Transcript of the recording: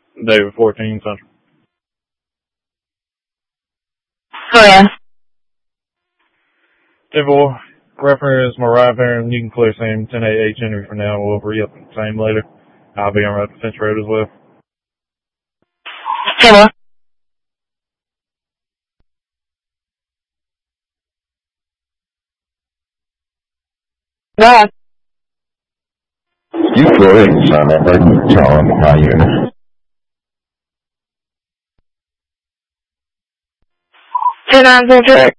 David 14 Central. Oh, yeah. Table reference my right there, and you can clear same 10-8 Henry for now. We'll re-up the same later. I'll be on Road Defense Road as well. Table. Go ahead. You go ahead and sign up. I can tell them my unit. 290 direct.